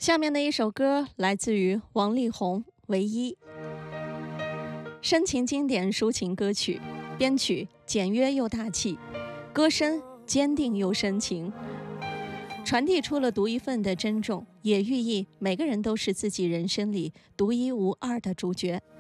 下面的一首歌来自于王力宏，《唯一》，深情经典抒情歌曲，编曲简约又大气，歌声坚定又深情，传递出了独一份的珍重，也寓意每个人都是自己人生里独一无二的主角。